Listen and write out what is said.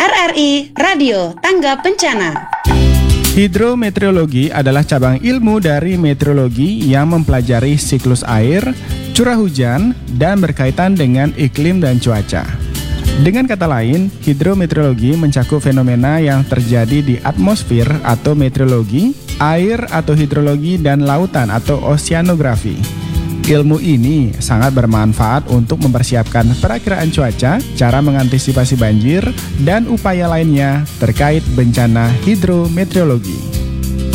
RRI Radio Tangga Bencana. Hidrometeorologi adalah cabang ilmu dari meteorologi yang mempelajari siklus air, curah hujan, dan berkaitan dengan iklim dan cuaca. Dengan kata lain, hidrometeorologi mencakup fenomena yang terjadi di atmosfer atau meteorologi, air atau hidrologi, dan lautan atau oseanografi. Ilmu ini sangat bermanfaat untuk mempersiapkan perakiraan cuaca, cara mengantisipasi banjir, dan upaya lainnya terkait bencana hidrometeorologi.